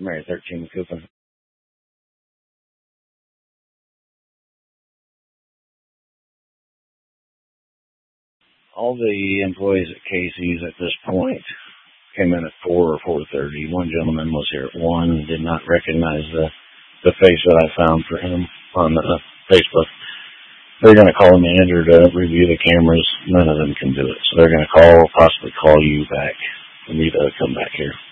Mary 13 Cooper. All the employees at Casey's at this point came in at 4 or 4:30. One gentleman was here at 1, did not recognize the face that I found for him on Facebook. They're going to call a manager to review the cameras. None of them can do it. So they're going to possibly call you back for me to come back here.